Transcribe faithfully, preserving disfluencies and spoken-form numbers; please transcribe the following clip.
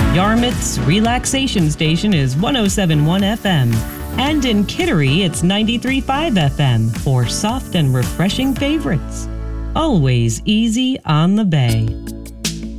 Yarmouth's relaxation station is one oh seven point one F M. And in Kittery, it's ninety-three point five F M for soft and refreshing favorites. Always easy on the bay.